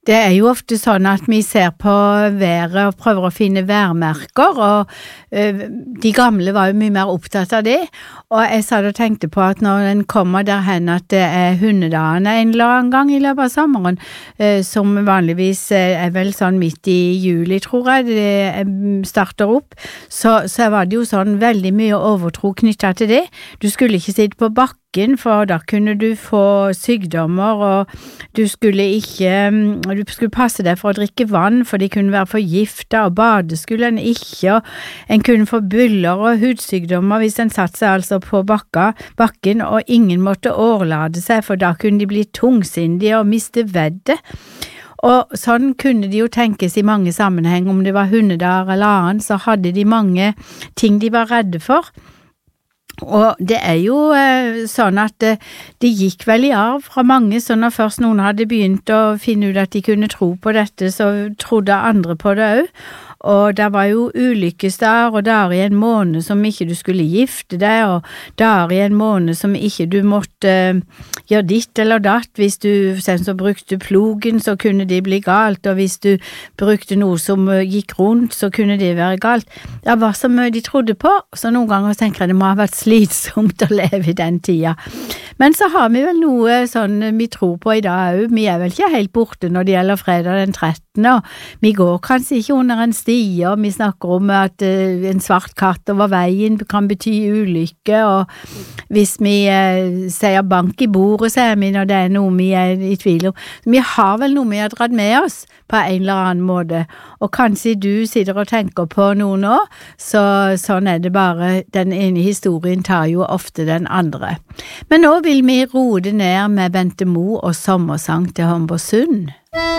Det jo ofte sånn at vi ser på været og prøver å finne værmerker, og de gamle var jo mye mer opptatt av det, og jeg satt og tenkte på at når en kommer derhen at det hundedagene en eller annen gang i løpet av sommeren, som vanligvis vel sånn midt i juli, tror jeg, det starter opp, så var det jo sånn veldig mye overtro knyttet til det. Du skulle ikke sitte på bakken, for da kunne du få sykdommer, og du skulle passe deg for å drikke vann, for de kunne være forgiftet, og bade skulle en ikke, og en kunne få byller og hudsykdommer hvis en satt seg altså på bakken, og ingen måtte årlade seg, for da kunne de bli tungsindige og miste veddet. Og sånn kunne de jo tenkes i mange sammenheng, om det var hundedager eller annet, så hadde de mange ting de var redde for. Og det jo sånn at det gikk vel i arv fra mange, så når først noen hadde begynt å finne ut at de kunne tro på dette, så trodde andre på det også. Og det var jo ulykkesdager, og dager i en måned som ikke du skulle gifte deg, og dager i en måned som ikke du måtte gjøre ditt eller datt. Hvis du så brukte plogen, så kunne det bli galt, og hvis du brukte noe som gikk rundt, så kunne det være galt. Det var så mye de trodde på, så noen ganger tenker jeg det må ha vært slitsomt å leve i den tida. Men så har vi vel noe sånn vi tror på i dag også. Vi vel ikke helt borte når det gjelder fredag den 13., og vi går kanskje ikke under en sti, og vi snakker om at en svart katt over veien kan bety ulykke, og hvis vi sier bank i bordet, sier vi når det noe vi i tvil om. Vi har vel noe vi har dratt med oss på en eller annen måte, og kanskje du sitter og tenker på noe nå, så sånn det bare, den ene historien tar jo ofte den andre. Men nå vil vi roe det ned med Bente Mo og sommersang til Homborsund.